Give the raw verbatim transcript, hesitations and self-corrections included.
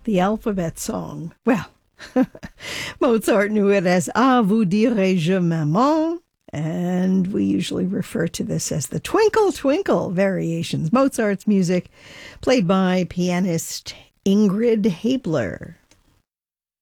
the alphabet song. Well, Mozart knew it as "Ah, vous dirai-je, maman," and we usually refer to this as the Twinkle Twinkle Variations, Mozart's music, played by pianist Ingrid Haebler.